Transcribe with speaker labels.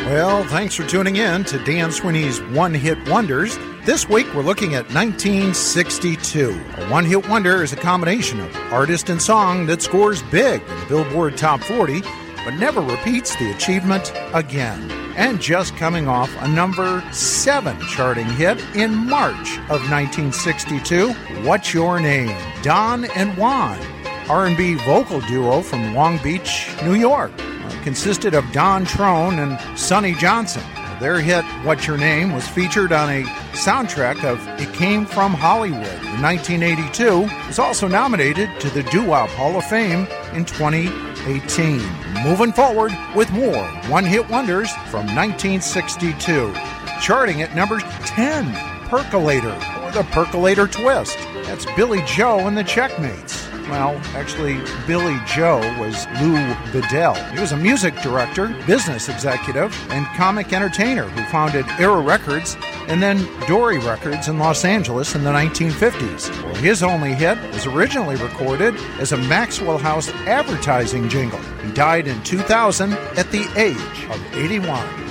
Speaker 1: Well, thanks for tuning in to Dan Sweeney's One Hit Wonders. This week we're looking at 1962. A one-hit wonder is a combination of artist and song that scores big in the Billboard Top 40, but never repeats the achievement again. And just coming off a number 7 charting hit in March of 1962, What's Your Name? Don and Juan, R&B vocal duo from Long Beach, New York. Consisted of Don Trone and Sonny Johnson. Their hit, What's Your Name, was featured on a soundtrack of It Came From Hollywood in 1982. It was also nominated to the Doo-Wop Hall of Fame in 2018. Moving forward with more one-hit wonders from 1962. Charting at number 10, Percolator, or the Percolator Twist. That's Billy Joe and the Checkmates. Well, actually, Billy Joe was Lou Bedell. He was a music director, business executive, and comic entertainer who founded Era Records and then Dory Records in Los Angeles in the 1950s. Well, his only hit was originally recorded as a Maxwell House advertising jingle. He died in 2000 at the age of 81.